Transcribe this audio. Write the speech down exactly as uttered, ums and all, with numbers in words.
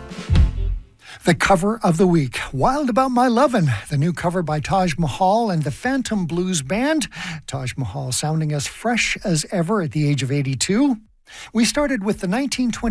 The cover of the week, Wild About My Lovin', the new cover by Taj Mahal and the Phantom Blues Band. Taj Mahal sounding as fresh as ever at the age of eighty-two. We started with the nineteen twenty